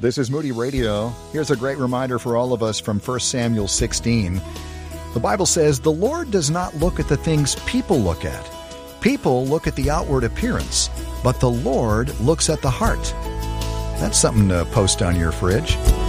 This is Moody Radio. Here's a great reminder for all of us from 1 Samuel 16. The Bible says, "The Lord does not look at the things people look at. People look at the outward appearance, but the Lord looks at the heart." That's something to post on your fridge.